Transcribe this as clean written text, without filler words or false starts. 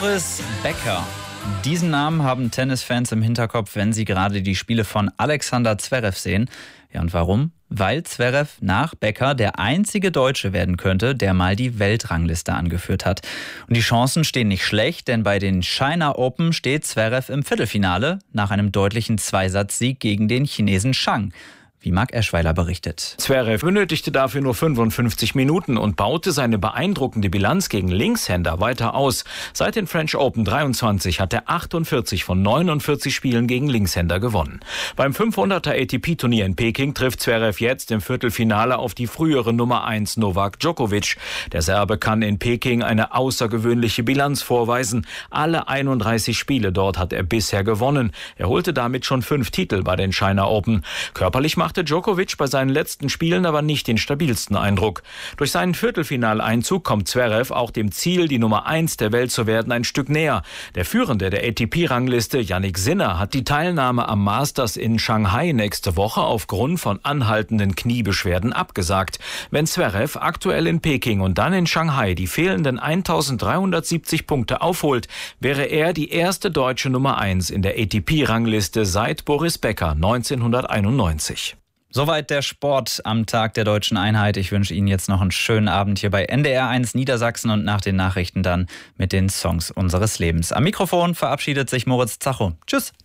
Boris Becker. Diesen Namen haben Tennisfans im Hinterkopf, wenn sie gerade die Spiele von Alexander Zverev sehen. Ja, und warum? Weil Zverev nach Becker der einzige Deutsche werden könnte, der mal die Weltrangliste angeführt hat. Und die Chancen stehen nicht schlecht, denn bei den China Open steht Zverev im Viertelfinale nach einem deutlichen Zweisatzsieg gegen den Chinesen Zhang. Wie Marc Eschweiler berichtet. Zverev benötigte dafür nur 55 Minuten und baute seine beeindruckende Bilanz gegen Linkshänder weiter aus. Seit den French Open 23 hat er 48 von 49 Spielen gegen Linkshänder gewonnen. Beim 500er ATP-Turnier in Peking trifft Zverev jetzt im Viertelfinale auf die frühere Nummer 1 Novak Djokovic. Der Serbe kann in Peking eine außergewöhnliche Bilanz vorweisen. Alle 31 Spiele dort hat er bisher gewonnen. Er holte damit schon 5 Titel bei den China Open. Körperlich machte Djokovic bei seinen letzten Spielen aber nicht den stabilsten Eindruck. Durch seinen Viertelfinaleinzug kommt Zverev auch dem Ziel, die Nummer 1 der Welt zu werden, ein Stück näher. Der Führende der ATP-Rangliste, Jannik Sinner, hat die Teilnahme am Masters in Shanghai nächste Woche aufgrund von anhaltenden Kniebeschwerden abgesagt. Wenn Zverev aktuell in Peking und dann in Shanghai die fehlenden 1370 Punkte aufholt, wäre er die erste deutsche Nummer 1 in der ATP-Rangliste seit Boris Becker 1991. Soweit der Sport am Tag der Deutschen Einheit. Ich wünsche Ihnen jetzt noch einen schönen Abend hier bei NDR1 Niedersachsen und nach den Nachrichten dann mit den Songs unseres Lebens. Am Mikrofon verabschiedet sich Moritz Zacho. Tschüss.